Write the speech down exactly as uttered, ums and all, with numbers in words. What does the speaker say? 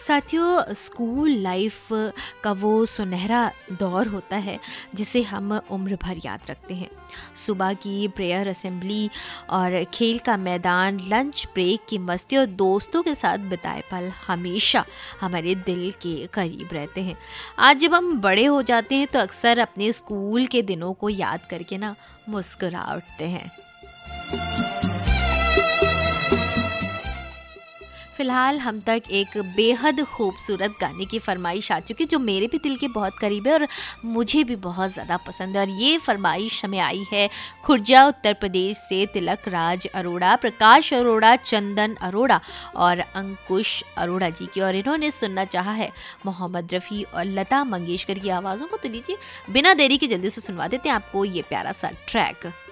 साथियों, school life का वो सुनहरा दौर होता है जिसे हम उम्र भर याद रखते हैं। सुबह की प्रेयर असेंबली और खेल का मैदान, लंच ब्रेक की मस्ती और दोस्तों के साथ बिताए पल हमेशा हमारे दिल के करीब रहते हैं। आज जब हम बड़े हो जाते हैं तो अक्सर अपने स्कूल के दिनों को याद करके ना मुस्कुरा उठते हैं। फ़िलहाल हम तक एक बेहद खूबसूरत गाने की फ़रमाइश आ चुकी है जो मेरे भी दिल के बहुत करीब है और मुझे भी बहुत ज़्यादा पसंद है। और ये फ़रमाइश हमें आई है खुर्जा उत्तर प्रदेश से तिलक राज अरोड़ा, प्रकाश अरोड़ा, चंदन अरोड़ा और अंकुश अरोड़ा जी की। और इन्होंने सुनना चाहा है मोहम्मद रफ़ी और लता मंगेशकर की आवाज़ों को। तो लीजिए बिना देरी के जल्दी से सुनवा देते हैं आपको ये प्यारा सा ट्रैक।